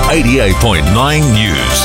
88.9 News.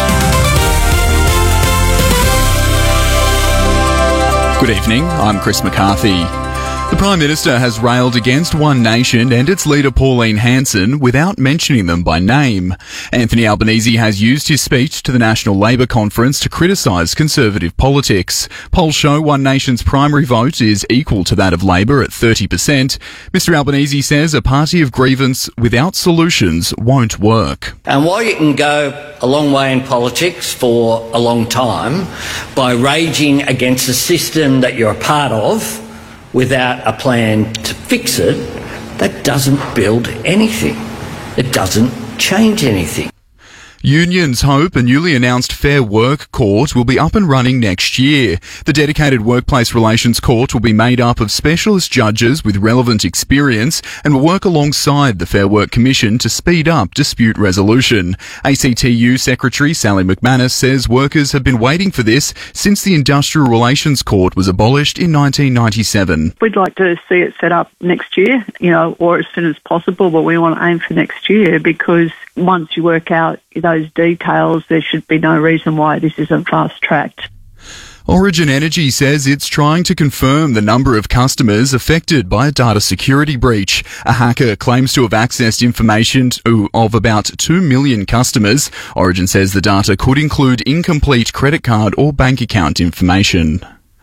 Good evening, I'm Chris McCarthy. The Prime Minister has railed against One Nation and its leader Pauline Hanson without mentioning them by name. Anthony Albanese has used his speech to the National Labor Conference to criticise Conservative politics. Polls show One Nation's primary vote is equal to that of Labor at 30%. Mr Albanese says a party of grievance without solutions won't work. And while you can go a long way in politics for a long time by raging against the system that you're a part of, without a plan to fix it, that doesn't build anything. It doesn't change anything. Unions hope a newly announced Fair Work Court will be up and running next year. The dedicated Workplace Relations Court will be made up of specialist judges with relevant experience and will work alongside the Fair Work Commission to speed up dispute resolution. ACTU Secretary Sally McManus says workers have been waiting for this since the Industrial Relations Court was abolished in 1997. We'd like to see it set up next year, or as soon as possible, but we want to aim for next year because once you work out those details, there should be no reason why this isn't fast-tracked. Origin Energy says it's trying to confirm the number of customers affected by a data security breach. A hacker claims to have accessed information of about 2 million customers. Origin says the data could include incomplete credit card or bank account information.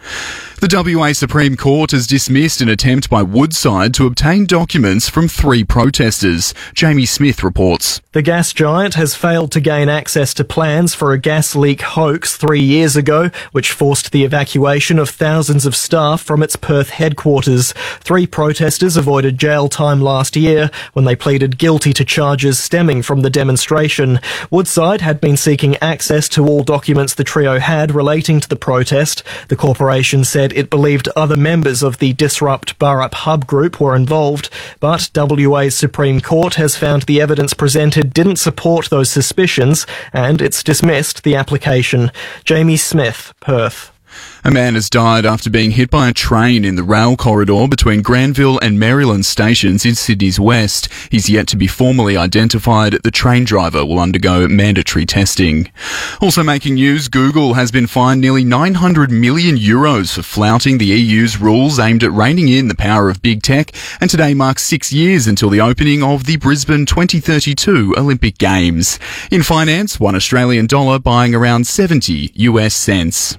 The WA Supreme Court has dismissed an attempt by Woodside to obtain documents from 3 protesters. Jamie Smith reports. The gas giant has failed to gain access to plans for a gas leak hoax 3 years ago, which forced the evacuation of thousands of staff from its Perth headquarters. 3 protesters avoided jail time last year when they pleaded guilty to charges stemming from the demonstration. Woodside had been seeking access to all documents the trio had relating to the protest. The corporation said it believed other members of the Disrupt Burrup Hub group were involved, but WA's Supreme Court has found the evidence presented didn't support those suspicions, and it's dismissed the application. Jamie Smith, Perth. A man has died after being hit by a train in the rail corridor between Granville and Maryland stations in Sydney's west. He's yet to be formally identified. The train driver will undergo mandatory testing. Also making news, Google has been fined nearly 900 million euros for flouting the EU's rules aimed at reining in the power of big tech, and today marks 6 years until the opening of the Brisbane 2032 Olympic Games. In finance, $1 Australian buying around 70 US cents.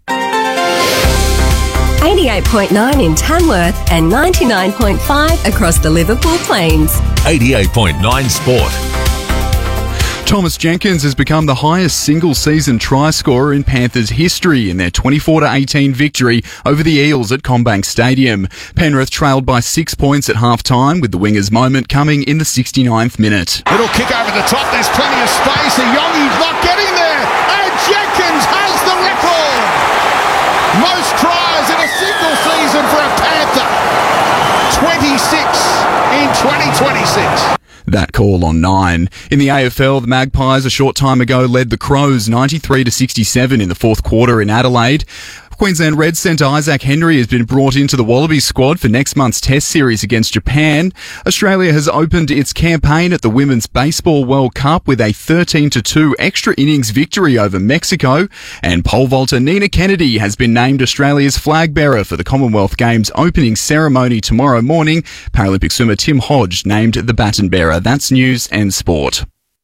88.9 in Tamworth and 99.5 across the Liverpool Plains. 88.9 Sport. Thomas Jenkins has become the highest single-season try scorer in Panthers history in their 24-18 victory over the Eels at CommBank Stadium. Penrith trailed by 6 points at half-time, with the winger's moment coming in the 69th minute. Little kick over the top, there's plenty of space, and Yongi's not getting there, and Jenkins has the record! Most tries in a single season for a Panther. 26 in 2026. That call on 9. In the AFL, the Magpies a short time ago led the Crows 93-67 in the fourth quarter in Adelaide. Queensland Reds centre Isaac Henry has been brought into the Wallabies squad for next month's Test series against Japan. Australia has opened its campaign at the Women's Baseball World Cup with a 13-2 extra innings victory over Mexico. And pole vaulter Nina Kennedy has been named Australia's flag bearer for the Commonwealth Games opening ceremony tomorrow morning. Paralympic swimmer Tim Hodge named the baton bearer. That's news and sport.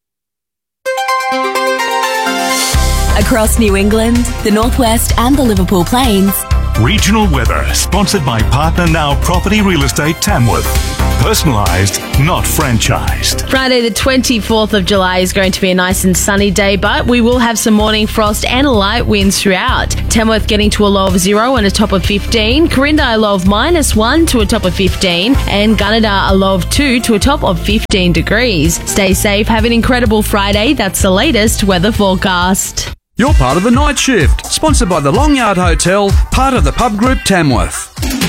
Across New England, the Northwest and the Liverpool Plains. Regional weather, sponsored by Partner Now Property Real Estate Tamworth. Personalised, not franchised. Friday the 24th of July is going to be a nice and sunny day, but we will have some morning frost and light winds throughout. Tamworth getting to a low of 0 and a top of 15. Corinda a low of -1 to a top of 15. And Gunnedah a low of 2 to a top of 15 degrees. Stay safe, have an incredible Friday. That's the latest weather forecast. You're part of the night shift, sponsored by the Long Yard Hotel, part of the Pub Group Tamworth.